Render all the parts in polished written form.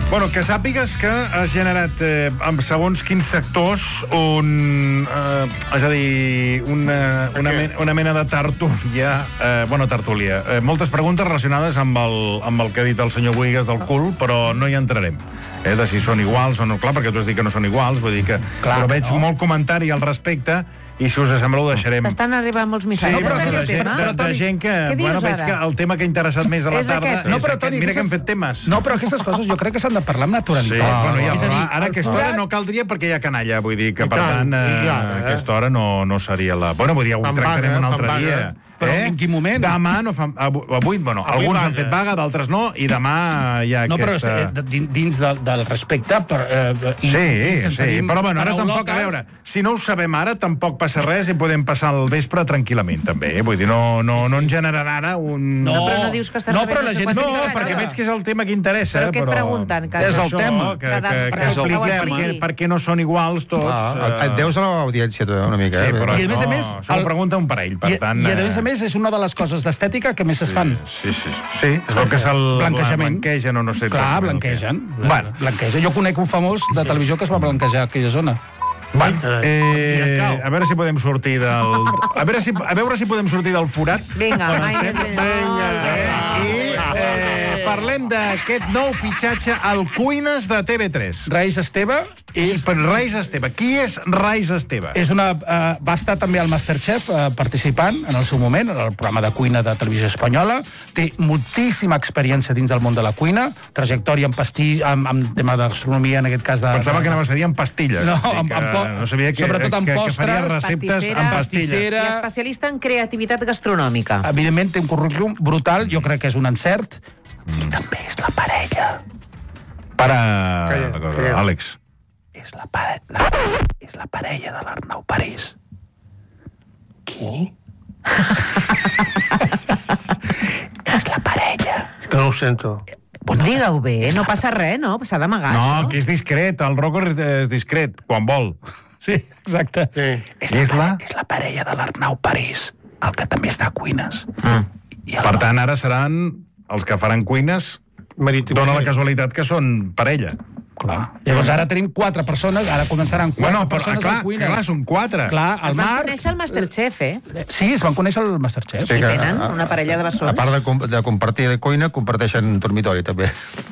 Bueno, que sàpigues que has generat, amb segons quins sectors, és a dir, una mena de tertúlia, moltes preguntes relacionades amb el que ha dit el senyor Bohigas del cul, però no hi entrarem. De si són iguals o no, clar, perquè tu has dit que no són iguals, vull dir que... Però veig molt comentari al respecte, i si us sembla ho deixarem. T'estan arribant molts missatges. De gent que... Bueno, veig que el tema que ha interessat més a la tarda és aquest. Mira que hem fet temes. No, però aquestes coses jo crec que s'han de parlar amb naturalitat. És a dir, ara a aquesta hora no caldria perquè hi ha canalla, vull dir que, per tant, a aquesta hora no seria la... Bueno, vull dir, ho tractarem un altre dia. Però en quin moment? Demà no fan... Avui, bueno, alguns han fet vaga, d'altres no, i demà hi ha aquesta... No, però dins del respecte... Sí, però bueno, ara tampoc, a veure, si no ho sabem ara, tampoc passa res i podem passar el vespre tranquil·lament, també. Vull dir, no ens generarà ara un... No, però no dius que estàs rebent no sé quants No, perquè veig que és el tema que interessa. Però què et pregunten? És el tema, que expliquem per què no són iguals tots. Et deus a l'audiència, una mica. Sí, però això ho pregunta un parell, per tant... I a més és una de les coses d'estètica que més es fan. Sí. Es veu que se'l blanquegen o no sé. Clar, blanquegen. Jo conec un famós de televisió que es va blanquejar a aquella zona. A veure si podem sortir del... A veure si podem sortir del forat. Vinga, parlem d'aquest nou fitxatge al Cuines de TV3. Reis Esteve. Reis Esteve. Qui és Reis Esteve? Va estar també al Masterchef participant en el seu moment, en el programa de cuina de Televisió Espanyola. Té moltíssima experiència dins del món de la cuina, trajectòria amb tema de gastronomia, en aquest cas de... Pensava que anava a ser amb pastilles. No sabia que faria receptes amb pastilles. I especialista en creativitat gastronòmica. Evidentment té un currículum brutal, jo crec que és un encert. I també és la parella. Àlex. És la parella de l'Arnau París. Qui? És la parella. És que no ho sento. Digue-ho bé, no passa res, no? S'ha d'amagar, això. No, que és discret, el Rocco és discret, quan vol. Sí, exacte. És la parella de l'Arnau París, el que també està a Cuines. Per tant, ara seran els que faran cuines, dona la casualitat que són parella. Clar. Llavors ara tenim 4 persones, ara començaran 4 persones a cuines. Clar, són 4. Clar, es van conèixer al Masterchef, Sí, es van conèixer al Masterchef. I tenen una parella de bessons. A part de compartir de cuina, comparteixen dormitori, també.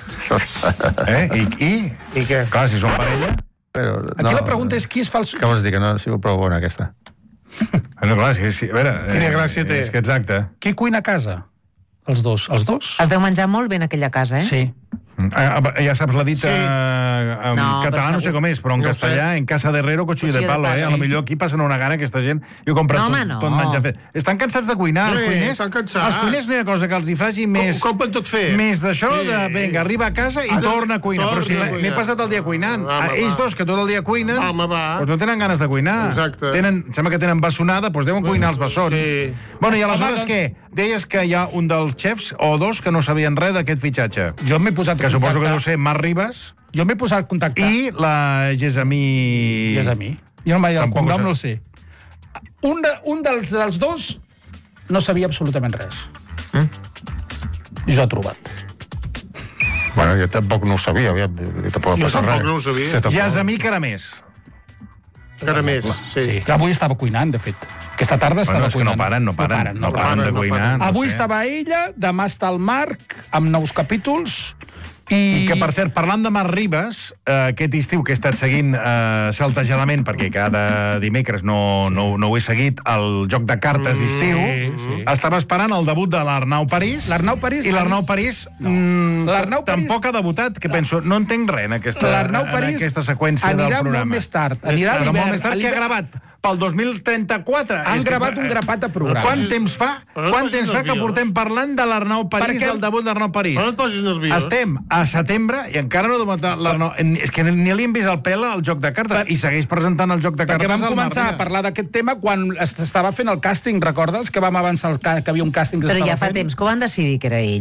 I què? Clar, si són parella... Aquí la pregunta és qui es fa el... Què vols dir, que no ha sigut prou bona, aquesta? No, clar, sí, a veure... Quina gràcia té. És que exacte. Qui cuina a casa? Els dos. Es deu menjar molt bé en aquella casa, Sí. Ja saps la dita en català, no sé com és, però en castellà, en casa de herrero, cuchillo de palo, A lo millor aquí passen una gana, aquesta gent, i ho compren tot menjar fet. Estan cansats de cuinar, els cuiners. Els cuiners no hi ha cosa que els hi faci més... Com pot tot fer? Més d'això, vinga, arriba a casa i torna a cuinar. Però si m'he passat el dia cuinant. Ells dos, que tot el dia cuinen, doncs no tenen ganes de cuinar. Sembla que tenen bessonada, doncs deuen cuinar els bessons. Bueno, i aleshores què? Deies que hi ha un dels xefs, o dos, que no sabien res d'aquest fitxatge. Jo m'he posat que suposo que deu ser Marc Ribas. Jo m'he posat a contactar. I la Gessamí... Jo el cognom no el sé. Un dels dos no sabia absolutament res. I jo he trobat. Bueno, jo tampoc no ho sabia. Jo tampoc no ho sabia. Gessamí Caramés. Caramés, sí. Que avui estava cuinant, de fet. Aquesta tarda estava cuinant. No paren de cuinar. Avui estava ella, demà està el Marc, amb nous capítols... I que, per cert, parlant de Marc Ribas, aquest estiu que he estat seguint saltejadament, perquè cada dimecres no ho he seguit, el joc de cartes d'estiu, estava esperant el debut de l'Arnau París. I l'Arnau París tampoc ha debutat, que penso, no entenc res en aquesta seqüència del programa. Anirà molt més tard. Anirà molt més tard, que ha gravat pel 2034. Han gravat un grapat de programes. Quant temps fa que portem parlant de l'Arnau París, del debut d'Arnau París? No et posis nerviós. Estem a setembre i encara no ha debutat l'Arnau. És que ni li hem vist el pèl al joc de cartes i segueix presentant el joc de cartes. Perquè vam començar a parlar d'aquest tema quan estava fent el càsting, recordes? Que vam avançar que havia un càsting que s'estava fent. Però ja fa temps que ho van decidir que era ell.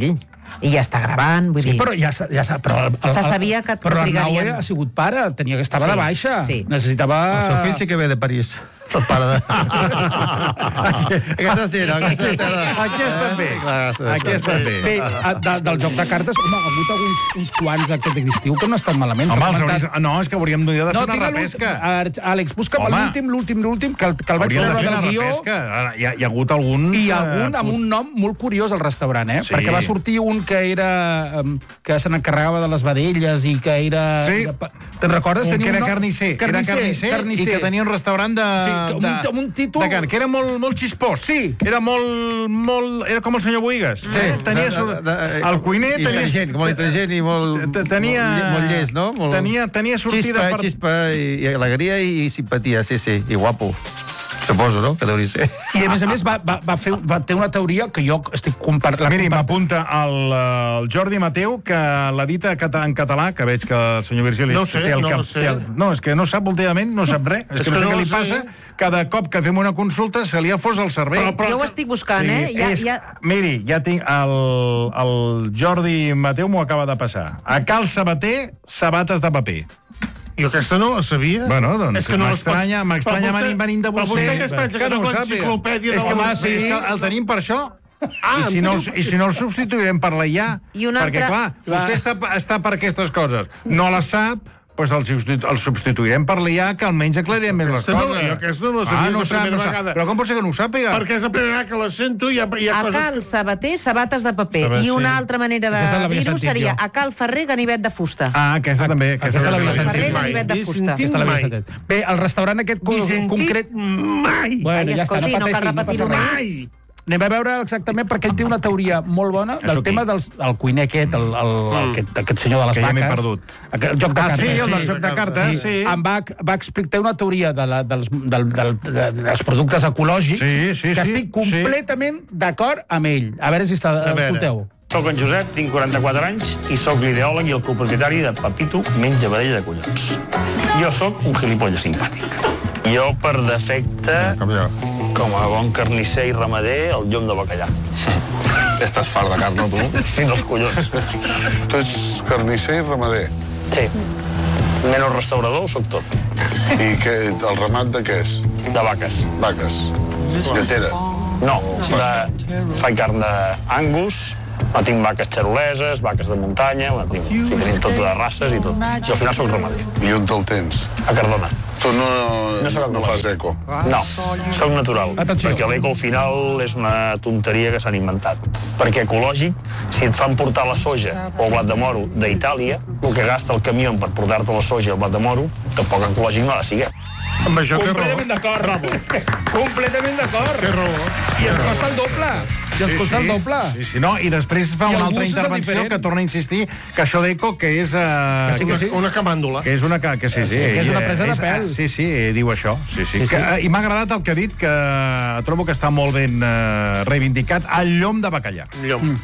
I ja està gravant, vull dir... Però ja Se sabia que Però l'Arnau trigarien. ha sigut pare, estava de baixa. Sí. Necessitava... El seu fill sí que ve de París. El pare de... Aquesta sí, no? Aquesta bé. Aquesta bé. Bé, del joc de cartes, home, ha hagut uns quants aquest estiu que no estan malament. Home, no, és que hauríem de fer una repesca. Àlex, busca'm l'últim, que el vaig Hauríem de veure fer del una guió. repesca. Hi ha hagut alguns... I algun amb un nom molt curiós al restaurant, Sí. Perquè va sortir un que era... que se n'encarregava de les vedelles i que era... Sí. Te'n recordes? Un que Tenia era nom- carnisser. Era carnisser i que tenia un restaurant de... Sí, amb un títol... de carn, que era molt xispós. Sí. Era molt... Era com el senyor Boigues. Sí. Tenia... El cuiner tenia... Intel·ligent, molt intel·ligent i molt... Tenia... Molt llest, no? Tenia sortida per... Xispa i alegria i simpatia, sí, i guapo. Suposo, no?, que deuria ser. I a més va té una teoria que jo estic comparant... Miri, m'apunta el Jordi Mateu, que l'ha dit en català, que veig que el senyor Virgili... No ho sé, no ho sé. No, és que no sap últimament, no sap res. És que no sé què li passa. Cada cop que fem una consulta se li ha fos el cervell. Jo ho estic buscant, Miri, ja tinc... El Jordi Mateu m'ho acaba de passar. A Cal Sabater, sabates de paper. Jo aquesta no la sabia. Bueno, doncs És que no m'estranya venint de vostè. Però vostè què es pensa, que no soc ho sàpiga? l'enciclopèdia de És que, la és que el tenim per això. I si no el substituirem per la IA. I una Perquè, altra- clar, vostè està per aquestes coses. No la sap, doncs el substituirem per l'IA, que almenys aclarirem més les Aquesta no, coses. jo aquesta no la sabia, és la primera vegada. Però com pot ser que no ho sàpiga? Perquè és la primera vegada que la sento i hi ha A coses Cal que... Sabater, sabates de paper. Sabater. I una altra manera de Aquesta l'havia dir-ho sentit seria jo. a Cal Ferrer, ganivet de fusta. Ah, aquesta també. Aquesta l'havia sentit. Ferrer, mai. ganivet de fusta. Sentit Aquesta l'havia mai. sentit. Bé, el restaurant aquest concret... mai. Bueno, Ai, ja està, escolti, no cal pateixi, repetir-ho passa més. res. Anem a veure exactament, perquè ell té una teoria molt bona del Això qui? tema del cuiner aquest, aquest senyor de les Que ja vaques. m'he perdut. El joc de cartes. Sí, el del joc de cartes, sí. Em va explicar una teoria dels productes ecològics Sí, que estic completament d'acord amb ell. A veure si està... Escolteu. Soc en Josep, tinc 44 anys i sóc l'ideòleg i el copropietari de Pepito Menja Vedella de Collons. Jo sóc un gilipolles simpàtic. Jo, per defecte, Com jo. com a bon carnisser i ramader, el llom de bacallà. Estàs fart de carn, no, tu? Fins als collons. Tu ets carnisser i ramader. Sí. Menys restaurador, ho soc tot. I el ramat de què és? De vaques. Vaques. Lletera. No, faig carn d'Angus, no tinc vaques xaroleses, vaques de muntanya, tenim tot de races i tot. Jo al final soc ramader, I on te'l tens? a Cardona. Tu No soc no fas ecològic. eco. No, soc natural. Atenció. Perquè l'eco al final és una tonteria que s'han inventat. Perquè ecològic, si et fan portar la soja o el blat de moro d'Itàlia, el que gasta el camió per portar-te la soja o el blat de moro, tampoc ecològic no ha de ser. Amb això té raó. Completament d'acord. Completament d'acord. Té raó. I ens costa el doble. I ens costa el doble. Sí, no? I després fa I el una altra gust és el intervenció diferent. que torna a insistir que això d'eco, que és... Una camàndula. Que és una... Que sí. Que és una presa de pèl. Sí, diu això. Sí. I m'ha agradat el que ha dit, que trobo que està molt ben reivindicat, el llom de bacallà. Llom.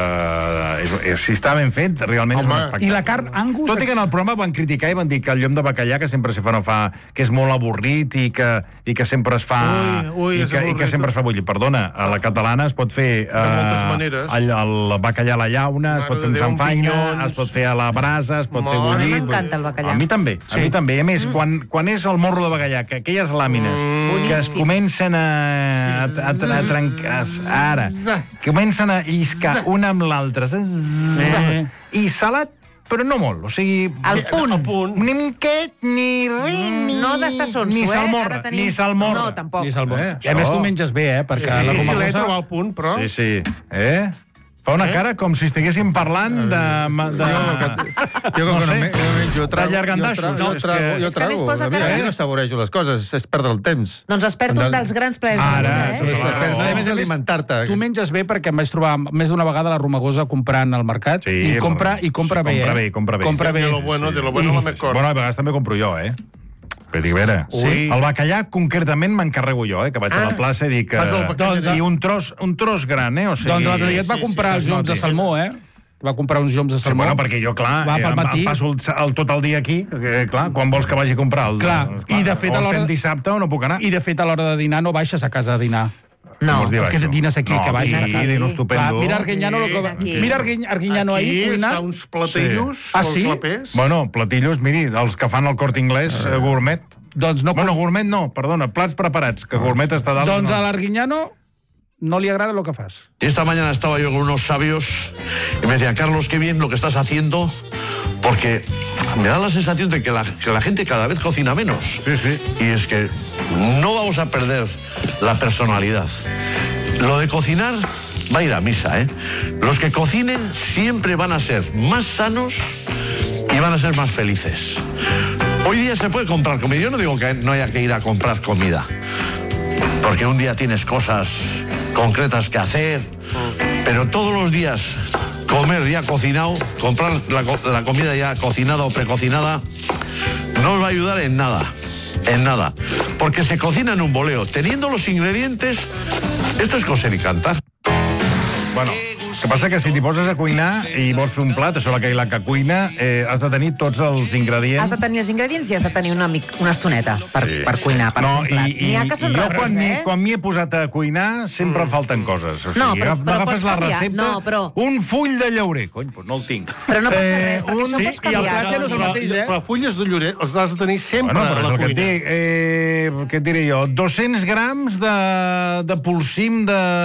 Que si està ben fet, realment és un Home. espectacle. I la carn Angus... Tot i que en el programa van criticar i van dir que el llom de bacallà, que sempre se fa, no fa, que és molt avorrit i que sempre es fa... Ui, és i que avorrit. sempre es fa bullir. Perdona, a la catalana es pot fer... moltes maneres. El bacallà a la llauna, es Mare pot fer de amb Déu, samfaina, pinyons. es pot fer a la brasa, es pot fer Mare. bullit... A mi m'encanta el bacallà. A mi també, a mi també. I a més, quan és el morro de bacallà, que aquelles làmines que es comencen a trencar... Ara, comencen a lliscar una amb l'altra. I salat, però no molt. O sigui... Al punt. Ni miquet, ni res, ni... No d'estar sonso, ni salmorra, Ara tenim- ni salmorra. No, tampoc. I salmó. Eh, I a més això. tu menges bé, perquè la Sí, romagosa... l'he trobat al punt, però... Sí. Fa una cara com si estiguéssim parlant de... Jo com No que sé, no menjo, de llargandaixos. Jo És que- trago. És que a més posa A mi cara- no saboreixo les coses, és perdre el temps. Doncs es perd un dels grans plaers de la Ara, vida, sí, eh? clar. A més alimentar-te. Tu menges bé perquè em vaig trobar més d'una vegada la romagosa comprant al mercat Sí, i compra bé, compra bé. Compra bé. De lo bueno, la mejor. Bueno, a vegades també compro jo, Però dic, a veure, Sí. el bacallà concretament m'encarrego jo, que vaig a la plaça i dic... Vas al bacallà. I un tros gran, O sigui... Doncs l'altre dia et va comprar els lloms de salmó, Va comprar uns lloms de Sí, salmó. bueno, perquè jo, clar, Va pel matí. em passo tot el dia aquí, clar, quan vols que vagi a comprar? Clar, i de fet, o a l'hora- estem dissabte o no puc anar. I, de fet, a l'hora de dinar no baixes a casa a dinar. No, Com es diu perquè això? dines aquí, que vagi. Aquí, dino estupendo. Mira Arguiñano, Arguiñano ahir Aquí cuinant. està uns platillos, Ah, sí? clapers. Bueno, platillos, miri, els que fan el Corte Inglés gourmet. Doncs no, Bueno, gourmet no, perdona, plats preparats, que gourmet està dalt. doncs no. a l'Arguiñano no li agrada lo que fas. Esta mañana estaba yo con unos sabios y me decían, Carlos, qué bien lo que estás haciendo, porque me da la sensación de que la gente cada vez cocina menos. Sí, sí. Y es que no vamos a perder la personalidad. Lo de cocinar va a ir a misa, ¿eh? Los que cocinen siempre van a ser más sanos y van a ser más felices. Hoy día se puede comprar comida. Yo no digo que no haya que ir a comprar comida, porque un día tienes cosas concretas que hacer, pero todos los días comer ya cocinado, comprar la comida ya cocinada o precocinada, no os va a ayudar en nada, porque se cocina en un boleo. Teniendo los ingredientes, esto es coser y cantar. Bueno, el que passa que si t'hi poses a cuinar i vols fer un plat, això la Cailà que cuina, has de tenir tots els ingredients. Has de tenir els ingredients i has de tenir una estoneta per cuinar, per fer un plat. N'hi ha que són jo ràpids, quan m'hi he posat a cuinar sempre falten coses. O sigui, No, però m'agafes pots la canviar. recepta, No, però- un full de llaurer. Cony, doncs no el tinc. Però no passa res, perquè això pots i el canviar. plat ja no és el mateix, eh? Però fulles de llorer els has de tenir sempre Bueno, però a és la el que et cuina. dic. Què et diré jo? 200 grams de polsim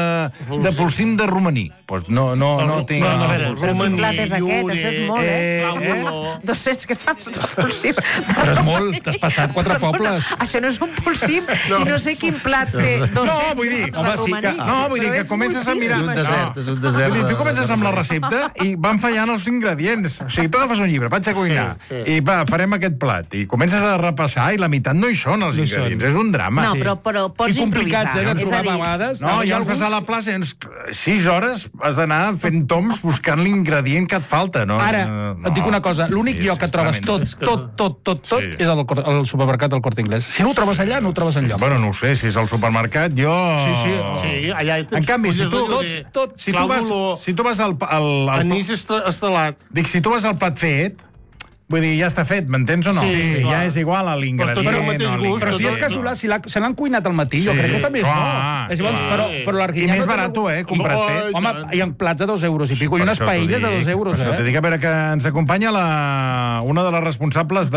de romaní. Doncs no tinc... a veure, Però quin romaní, plat és aquest? Això és molt, càmolo. 200 grams de pulsim. Però és molt, t'has passat 4 pobles. Això no és un pulsim i no sé quin plat té 200 No, vull dir, grams de romaní. vull dir Però que és comences a mirar... moltíssim, això. És un desert. Vull dir, tu comences amb la recepta i van fallant els ingredients. O sigui, tu agafes un llibre, vaig a cuinar, i va, farem aquest plat, i comences a repassar i la meitat no hi són els ingredients. És un drama. No, però pots I complicats, improvisar. que ens És a trobem a dir, vegades. No, i vas passar a la plaça i 6 hores has d'anar fent toms buscant l'ingredient que et falta, no? Ara, et dic una cosa, l'únic lloc que trobes tot Sí. és al supermercat del Corte Inglés. Si no ho trobes allà, no ho trobes enlloc. Bueno, no ho sé, si és al supermercat, jo... Sí, allà hi tens En canvi, si fulles de tu, llorer, si tu vas al anís estelat. dic, si tu vas al plat fet, vull dir, ja està fet, m'entens o no? Sí, ja clar. és igual a Però l'ingredient. tot el mateix o gust, Però si és tot- casolà, si l'han cuinat al matí, jo Sí, crec que també és clar, bo. És llavors, clar. però I l'Arguiñano... més barat, comprat Oh, fet. Home, hi ha plats de 2 euros i pico, i Per unes això t'ho paelles de dic, 2 euros, per això t'ho eh? dic, a veure, que ens acompanya una de les responsables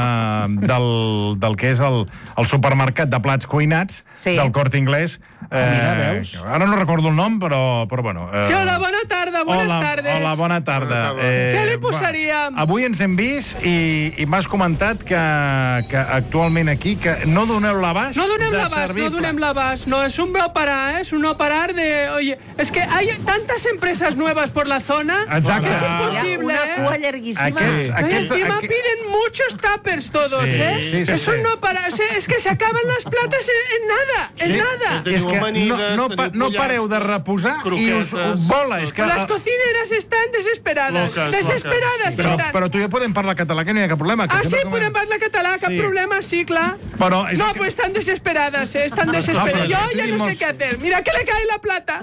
del que és el supermercat de plats cuinats Sí. del Corte Inglés. mira, veus? Ara no recordo el nom, però bueno... Sí, hola, bona tarda, buenas tardes. Hola, bona tarda. Què li posaríem? Avui ens hem vist i m'has comentat que actualment aquí que no doneu l'abast No donem de l'abast, servir no donem l'abast. No, es un no parar, es un no parar de... Oye, es que hay tantas empresas nuevas por la zona Exacte. que es Hi ha imposible, una cua llarguíssima. Y encima piden muchos tuppers todos, Sí, ¿eh? sí, sí, es sí. un no parar. O sea, es que se acaban las platas en nada, en nada. És que amanides, no teniu pareu de reposar i us croquetes, vola. És que, Las cocineras están desesperadas. Locas, Desesperadas però, están. però tu ja podem parlar català, que no hi ha cap problema. Que Ah, sí, sempre com- podem parlar català, cap Sí. problema, sí, clar. Però és No, que... pues están desesperadas, están desesperadas. pero Yo que ya no sé tenemos- qué hacer. Mira que le cae la plata.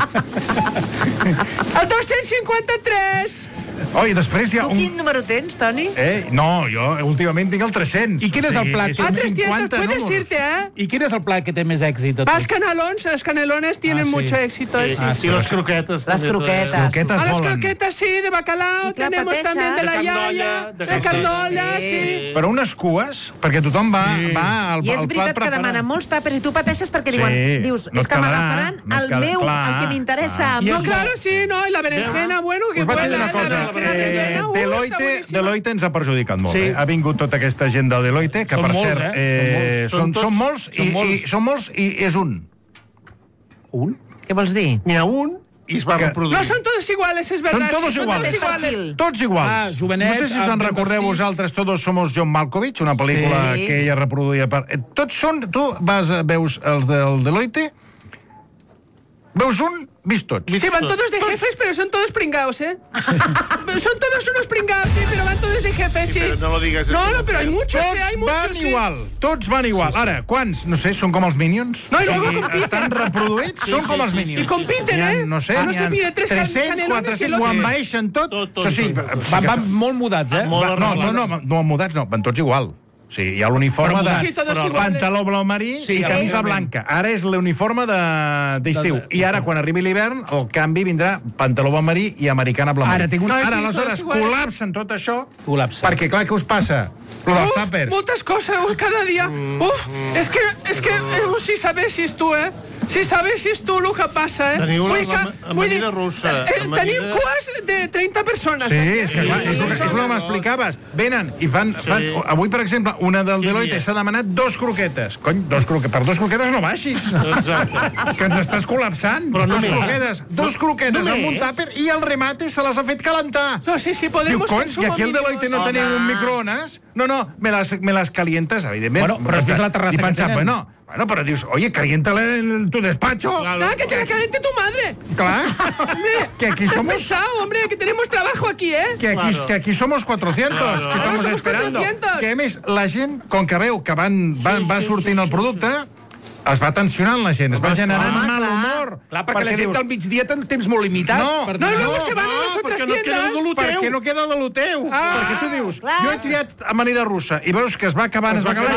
Al 253. Oh, i després hi ha Tu quin número tens, Toni? No, jo últimament tinc el 300. I quin és el plat? són A 300 50 puedes números. irte, ¿eh? I quin és el plat que té més èxit de Vas tot? canelons, los canelones tienen Ah, sí. mucho éxito. Sí. I les croquetes. Les també, croquetes. Croquetes A las volen. croquetas, sí, de bacalao. Y Tenemos clapatesa. también de la De yaya, carnolla, de de carnolla, sí. sí. Però unes cues, perquè tothom va al I és plat veritat que preparat. demanen molts tàpers i tu pateixes perquè Sí, dius, no és et que quedarà, m'agafaran no et el quedarà, meu, clar, el que m'interessa. clar. a mi. No, claro, sí, no, y la berenjena, bueno, que Us vaig dir buena, una cosa, la berenjena rellena, està boníssima. Deloitte ens ha perjudicat molt. Sí. Ha vingut tota aquesta gent de Deloitte, que Són per molts, cert, són molts i és un. Un? Què vols dir? N'hi ha un i es va reproduir. No, son todos iguales, es verdad. Són sí, todos son iguales. iguales. Tots iguals. Ah, jovenet, no sé si us en ben recordeu vestits. vosaltres, Todos somos John Malkovich, una pel·lícula Sí. que ella reproduïa per... Tots són... Tu veus els del Deloitte, veus un, vist tots. Sí, van todos de jefes, pero son todos pringados, ¿eh? Son todos unos pringados, sí, pero van todos de jefes, sí. pero no lo digas No, esto, no, pero hay muchos, hay muchos, van sí. igual, tots van igual. Ara, quants? No sé, són com els Minions? No, i luego O sigui, compiten. estan reproduïts, són com els Minions. I compiten, N'hi ha, eh? No sé, No n'hi se ha pide tres 300, canelones i 400, los- ho envaeixen tot. Tot, Això sí, Van molt mudats, eh? Molt no, mudats no, van tots igual. Sí, hi ha l'uniforme de Sí, todos iguales. pantaló blau marí i camisa blanca. Ara és l'uniforme d'estiu. I ara, quan arribi l'hivern, el canvi vindrà pantaló blau marí i americana blau marí. Ara, aleshores, col·lapsen tot això, perquè, clar, què us passa? Lo dels tàpers. Muchas cosas cada día. Es que si sabessis tú, si sabessis tú lo que passa, Teniu amanida russa. Tenim cues de 30 persones. Sí, és que clar, és el que m'explicaves. Venen i fan... Avui, per exemple, una del Deloitte s'ha demanat 2 croquetes. Cony, per 2 croquetes no baixis. Que ens estàs col·lapsant. Però no croquetes. 2 croquetes amb un tàper i el remate se les ha fet calentar. Sí, podemos... Diu, cony, i aquí al Deloitte no teniu un microones? No, me las calientes, evidentment. Bueno, però és la terrassa que tenen. Bueno, pero dius, oye, caliéntale en tu despacho. Claro, que te la caliente tu madre. Claro. Que aquí somos... Has pensado, hombre, que tenemos trabajo aquí, Que aquí somos 400, que estamos esperando. 400. Que, a més, la gent, com que veu que va sortint el producte, es va tensionant la gent, es va generant mal humor. Clar, perquè la gent del migdia té temps molt limitat. No, luego se van a las otras tiendas. Perquè no queda de lo teu. Perquè tu dius, jo he triat amanida russa, i veus que es va acabant,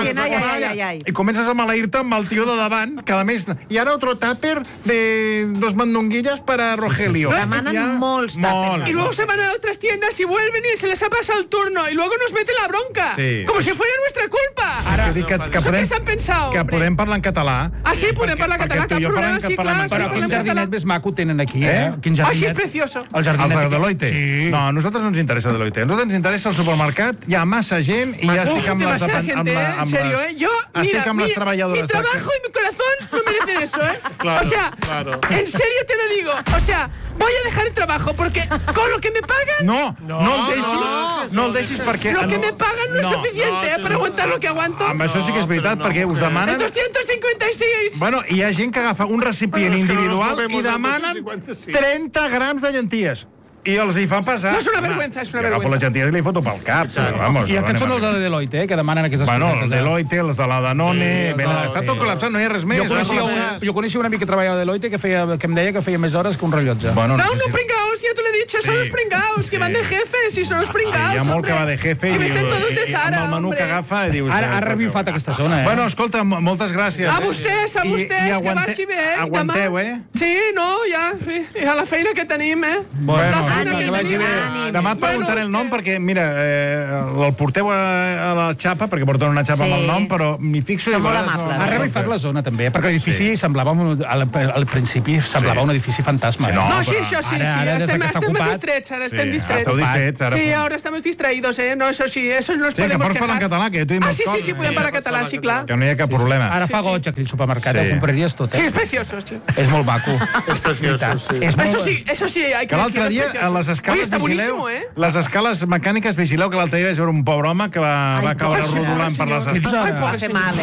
i comences a maleir-te amb el tio de davant, que a més... I ara otro tàper de 2 mandonguillas para Rogelio. Demanen molts tàpers. Y luego se van a otras tiendas y vuelven y se les ha pasado el turno. Y luego nos meten la bronca. Sí. Como si fuera nuestra culpa. Ara, ¿Qué se han pensado? Que podem parlar en català. Ah, sí, podem parlar català, cap problema, sí, clar. Però quin jardinet més maco tenen aquí, Quin Ah, sí, jardinet... és precioso. El jardinet de Deloitte? Sí. No, a nosaltres no ens interessa Deloitte. A nosaltres ens interessa el supermercat, hi ha massa gent i ja estic amb les... Demasiada gente, en serio, Yo, estic amb les treballadores. Mi trabajo y mi corazón no merecen eso, Claro, o sea, en serio te lo digo, o sea, voy a dejar el trabajo porque con lo que me pagan... No el deixis perquè... Lo que me pagan no es suficiente para aguantar lo que aguanto. Amb això sí que és veritat, perquè us demanen... 256. Bueno, hi ha gent que agafa un recipient individual i demanen 30 grams de llenties. I els hi fan passar. No, és una vergüenza, és una vergüenza. Agafo les llenties i li foto pel cap. I aquests són els de Deloitte, que demanen aquestes coses. Bueno, el Deloitte, els de la Danone... Està tot col·lapsat, no hi ha res més. Jo coneixia un amic que treballava a Deloitte que em deia que feia més hores que un rellotge. No, pringaos, ya te lo he dicho, son los pringaos, que van de jefes, y son los pringaos. Hi ha molt que va de jefe. Si visten todos de Zara, amb el menú que agafa, dius... Ara ha revifat aquesta zona, Bueno, escolta, moltes gràcies. A vostès, que vagi bé. Aguanteu, Sí, no, ja, a la feina que tenim, Bueno, que vagi bé. Demà et preguntaré el nom perquè, mira, el porteu a la xapa, perquè porten una xapa amb el nom, però m'hi fixo... Són molt amables. Ha revifat la zona, també, perquè l'edifici semblava, al principi, semblava un edifici fantasma. No, sí, estem distrets, ara estem distrets. Esteu distrets, ara. Sí, ahora estamos distraídos, no, eso sí, eso no nos Sí, que podemos pots parlar en català, que jo t'ho dic més coses. Sí, podem parlar català, sí, clar. Que no hi ha cap problema. Ara fa goig aquí al supermercat, ho compraries tot, Sí, és precioso, sí. És molt maco. És precioso, sí. Eso sí, hay que Que l'altre dia, a les escales, vigileu... Les escales mecàniques, vigileu que l'altre dia vaig veure un pobre home que va caure rodolant per les escales. Va fer mal,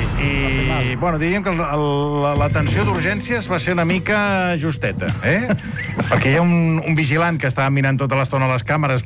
I, bueno, diríem que l'atenció d'urgències va ser una mica justeta, Perquè hi ha un vigilant que estava mirant tota l'estona les càmeres.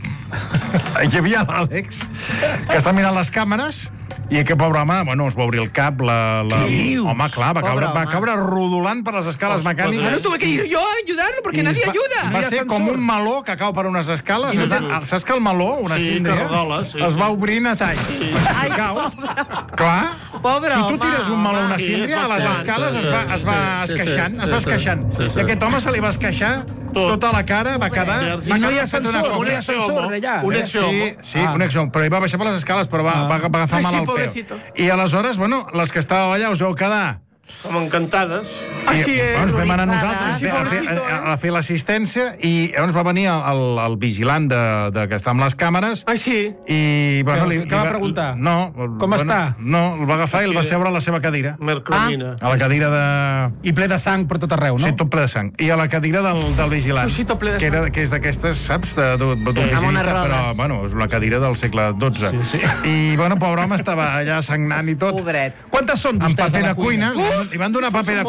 Hi havia l'Àlex, que està mirant les càmeres, i aquest pobre home, bueno, es va obrir el cap, home, clar, va caure rodolant per les escales mecàniques. Bueno, tuve que ir yo a ayudarlo, porque nadie ayuda. Va ser com un meló que cau per unes escales. Saps que el meló, una síndria, es va obrint a tall. Si cau, clar, si tu tires un meló a una síndria, a les escales es va esqueixant. I aquest home se li va esqueixar tota la cara, va quedar... I no hi ha ascensor allà. Un exhome. Sí, un exhome, però ell va baixar per les escales, però va agafar mal al peu. I aleshores, bueno, les que estàveu allà us veu quedar... Com encantades. Ens vam anar nosaltres a fer l'assistència i llavors va venir el vigilant que està amb les càmeres. I... Què va preguntar? No. Com està? No, el va agafar i el va seure a la seva cadira. Mercromina. A la cadira de... I ple de sang per tot arreu, no? Sí, tot ple de sang. I a la cadira del vigilant. Que és d'aquestes, saps, d'oficinista, però, bueno, és una cadira del segle XII. I, bueno, pobre home estava allà sagnant i tot. Pobret. Quantes són vostès a la cuina? I van donar paper de cuina perquè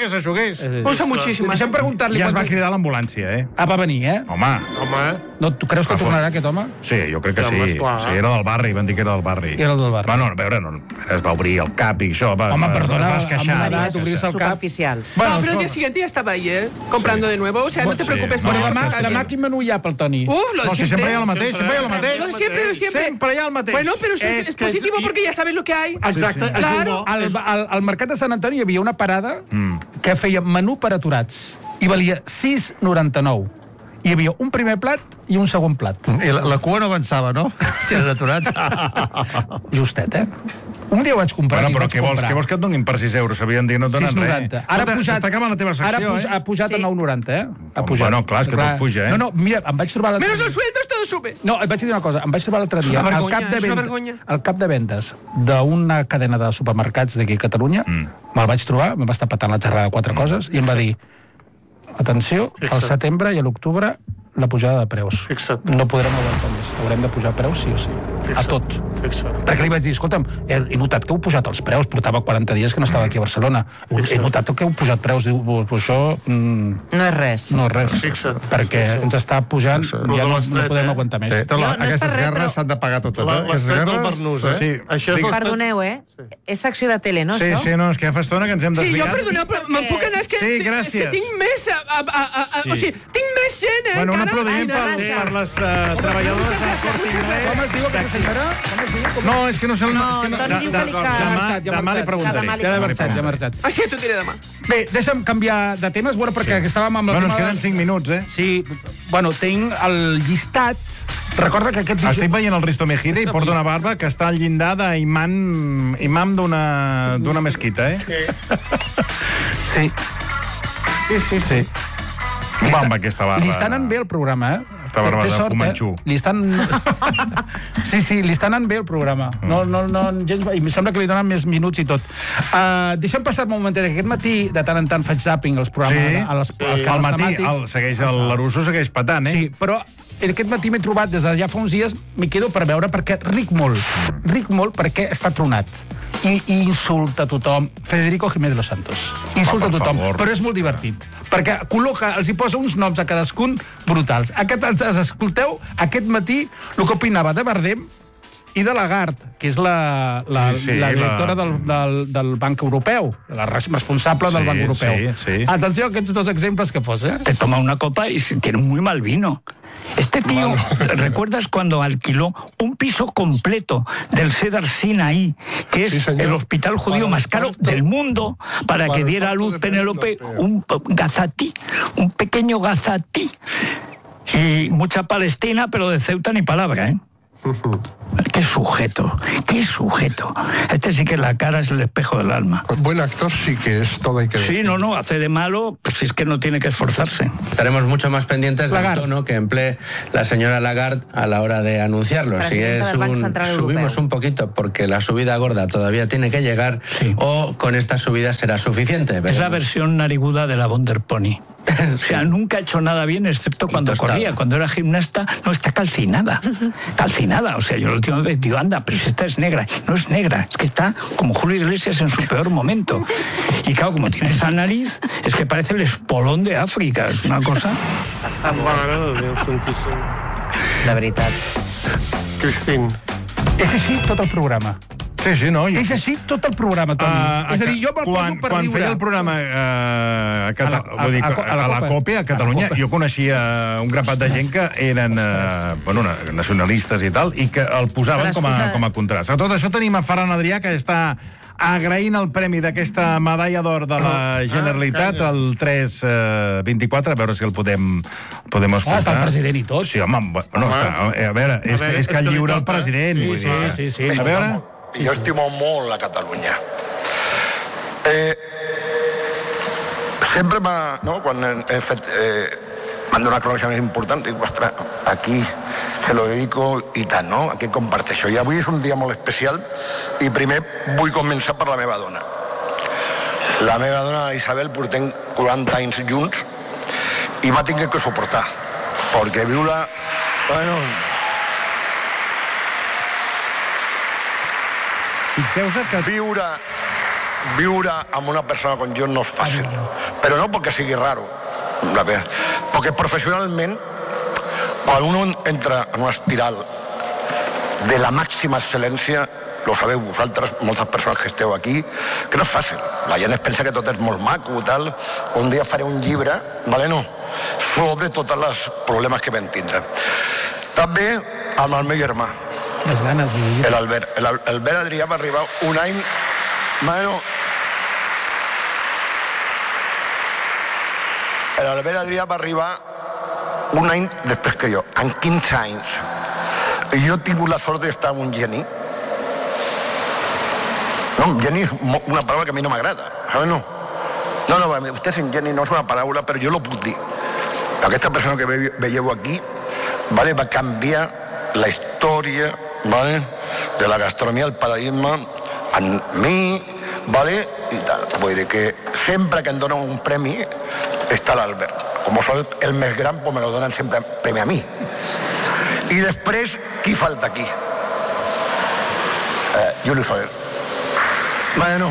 que s'aixugués. Posa moltíssim. Deixa'm preguntar-li... Ja es va cridar l'ambulància, Ah, va venir, Home. No, tu creus que tornarà aquest home? Sí, jo crec que sí. Sí, era del barri, van dir que era del barri. Era del barri. Bueno, a veure, es va obrir el cap i això. Home, perdona, es va esqueixar. amb una edat, obrir-se el cap... Superficials. No, pero el día siguiente ya estaba ahí, comprando de nuevo. O sea, no te preocupes por él. Demà quin menú hi ha pel Toni? No, si sempre hi ha el mateix, sempre hi ha el mateix. Lo de siempre, lo de siempre. Sempre hi ha el mateix. Bueno, pero eso es positivo porque ya sabes lo que hay. Exacte. Claro. Al mercat de Sant Antoni hi havia una parada que feia menú per aturats i valia 6,99. Hi havia un primer plat i un segon plat. I la cua no avançava, no? Si eren aturats. Justet, Un dia ho vaig comprar. Bueno, però què vols que et donin per 6 euros? S'havien dit no et donen res. 6,90. Ara s'està acabant la teva secció, ha pujat a 9,90, Ha pujat. Bueno, clar, és que tot puja, No, mira, em vaig trobar... Menos los sueldos, todo sube. No, et vaig dir una cosa. Em vaig trobar l'altre dia al cap de vendes d'una cadena de supermercats d'aquí a Catalunya, me'l vaig trobar, me'n va estar patant la xerrada de 4 coses, i em va dir, atenció, al setembre i a l'octubre la pujada de preus. No podrem aguantar més. Haurem de pujar preus sí o sí. A tot. Perquè li vaig dir, escolta'm, he notat que heu pujat els preus, portava 40 dies que no estava aquí a Barcelona. He notat que heu pujat preus. Diu, això... No és res. No és res. Perquè ens està pujant, ja no podem aguantar més. Aquestes guerres s'han de pagar totes. L'estret del Bernús, Perdoneu, És secció de tele, no, això? Sí, no, és que ja fa estona que ens hem desviat. Sí, jo perdoneu, però me'n puc anar, és que tinc més... O sigui, tinc més gent, Bueno, un aplaudiment per les treballadores de Corte Inglés. Com es diu aquesta senyora? No, és que no sé... Demà li preguntaré. Ja ha marxat. Així t'ho diré demà. Bé, deixa'm canviar de temes, perquè estàvem amb la... Bueno, ens queden 5 minuts, Sí, bueno, tinc el llistat. Recorda que aquest... Estic veient el Risto Mejide i porta una barba que està al llindar d'imam d'una mesquita, Sí. Sí. Va amb aquesta barba. Li està anant bé el programa, Aquesta barba de fumanxú. Li estan... Sí, li està anant bé el programa. No, gens... I em sembla que li donen més minuts i tot. Deixa'm passar-me un momentet. Aquest matí, de tant en tant, faig zapping als programes... Al matí, segueix l'Aruso, segueix patant, Sí, però aquest matí m'he trobat, des de ja fa uns dies, m'hi quedo per veure, perquè ric molt perquè està tronat. I insulta tothom. Federico Jiménez Los Santos. Insulta tothom, però és molt divertit. Perquè els hi posa uns noms a cadascun brutals. Escolteu aquest matí el que opinava de Bardem i de Lagarde, que és la directora del Banc Europeu, la responsable del Banc Europeu. Atenció a aquests dos exemples que posa. Te toma una copa y tiene muy mal vino. Este tío, ¿recuerdas cuando alquiló un piso completo del Cedar Sinai, que es el hospital judío más caro del mundo, para que diera a luz Penélope un gazatí, un pequeño gazatí? Y mucha Palestina, pero de Ceuta ni palabra, ¿eh? Qué sujeto. Este sí que la cara es el espejo del alma. Buen actor sí que es, todo hay que decir. Sí, no, hace de malo, pues es que no tiene que esforzarse. Estaremos mucho más pendientes del tono que emplee la señora Lagarde a la hora de anunciarlo. Si es subimos un poquito porque la subida gorda todavía tiene que llegar, o con esta subida será suficiente. Veremos. Es la versión nariguda de la Wonder Pony. O sea, nunca ha hecho nada bien, excepto cuando corría. Cuando era gimnasta, no, está calcinada. O sea, yo la última vez digo, anda, pero si esta es negra. No es negra, es que está como Julio Iglesias en su peor momento. Y claro, como tiene esa nariz, es que parece el espolón de África. Es una cosa... La veritat. Cristín. És així tot el programa. Sí, no? És així tot el programa, Toni. És a dir, jo me'l poso per riure. Quan feia el programa a la COPE, a Catalunya, jo coneixia un grapat de gent que eren nacionalistes i tal, i que el posaven com a contrast. A tot això tenim a Ferran Adrià, que està agraint el premi d'aquesta medalla d'or de la Generalitat, el 324, a veure si el podem escoltar. Està el president i tot. Sí, home, no està. A veure, és que lliura el president. Sí. A veure... Jo estimo molt la Catalunya. Sempre quan he fet... m'han donat coneixements importants, dic, ostres, aquí se lo dedico i tant, no? Aquí comparteixo. I avui és un dia molt especial i primer vull començar per la meva dona. La meva dona, Isabel, portem 40 anys junts i m'ha tingut que suportar, perquè viure... Fixeu-se que... Viure viure amb una persona com jo no és fàcil. Però no perquè sigui raro, perquè professionalment, quan uno entra en una espiral de la màxima excel·lència, ho sabeu vosaltres, moltes persones que esteu aquí, que no és fàcil. La gent es pensa que tot és molt maco, tal. Un dia faré un llibre, no, sobre tots els problemes que vam tindre. També amb el meu germà, les ganes de l'Albert. L'Albert Adrià va arribar un any... L'Albert Adrià va arribar un any després que jo, en 15 anys. I jo he tingut la sort d'estar amb un geni. No, geni és una paraula que a mi no m'agrada. No, vostè és un geni, no és una paraula, però jo lo puc dir. Aquesta persona que veieu aquí va canviar la història de la gastronomia, el paradigma, en mi, i tal. Vull dir que sempre que em donen un premi està l'Albert. Com soy el més gran, pues me lo donen sempre premi a mi. I després, qui falta aquí? Juli Soler. Bueno,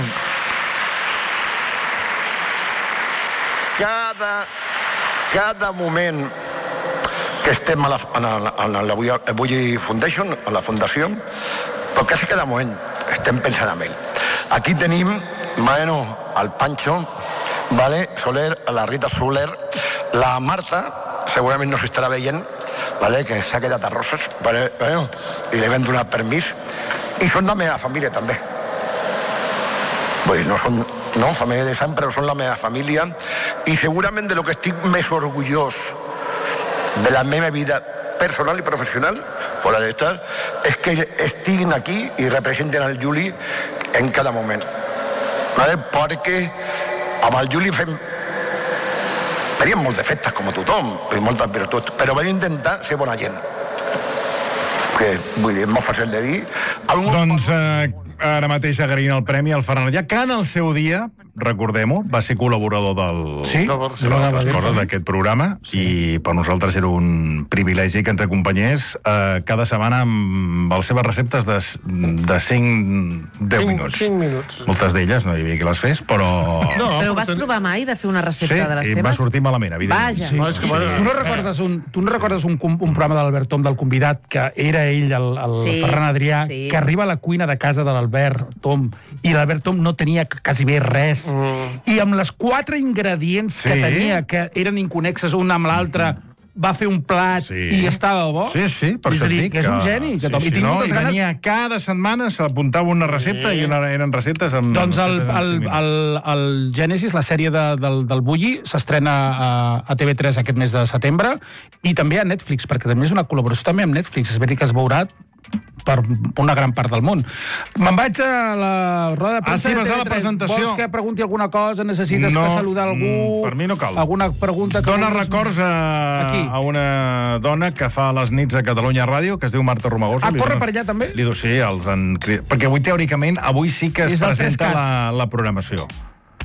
cada moment que estem a la Bulli Foundation, a la fundació, però quasi cada moment estem pensant en ell. Aquí tenim, el Pancho, Soler, la Rita Soler, la Marta, segurament no s'estarà veient, que s'ha quedat a Roses, i li vam donar permís, i són la meva família també. Vull dir, no són família de sang, però són la meva família, i segurament de lo que estic més orgullós de la meva vida personal i professional, fora d'estar, és que estiguin aquí i representen el Juli en cada moment. Perquè amb el Juli teníem molts defectes, com tothom, i moltes virtuts, però vam intentar ser bona gent. Que, vull dir, és molt fàcil de dir. Doncs ara mateix agraint el premi al Ferran Adrià, que en el seu dia, recordem-ho, va ser col·laborador de les coses d'aquest programa, i per nosaltres era un privilegi que ens acompanyés cada setmana amb les seves receptes de 5-10 minuts. 5 minuts. Moltes d'elles no hi havia qui les fes, però... Però vas provar mai de fer una recepta de les seves? Sí, i va sortir malament, evidentment. Vaja. Tu no recordes un programa de l'Albert Tom, del convidat, que era ell, el Ferran Adrià, que arriba a la cuina de casa de l'Albert Tom, i l'Albert Tom no tenia quasi bé res, i amb les 4 ingredients que tenia, que eren inconexes un amb l'altre, va fer un plat i estava bo. Sí, per això dic que és un geni. I tinc moltes ganes... Venia cada setmana, s'apuntava una recepta i eren receptes amb... Doncs el Gènesis, la sèrie del Bulli, s'estrena a TV3 aquest mes de setembre, i també a Netflix, perquè també és una col·laboració també amb Netflix. És veritat que es veurà per una gran part del món. Me'n vaig a la roda de premsa de TV3. La presentació. Vols que pregunti alguna cosa? Necessites que saludar algú? Per mi no cal. Alguna pregunta? Dona records a una dona que fa les nits a Catalunya Ràdio, que es diu Marta Romagosa. Corre per allà també? Sí, perquè avui teòricament sí que es presenta la programació.